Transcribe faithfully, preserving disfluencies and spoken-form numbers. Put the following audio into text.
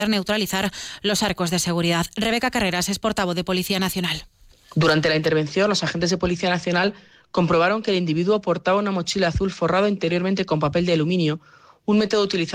neutralizar los arcos de seguridad. Rebeca Carreras es portavoz de Policía Nacional. Durante la intervención, los agentes de Policía Nacional comprobaron que el individuo portaba una mochila azul forrada interiormente con papel de aluminio, un método utilizado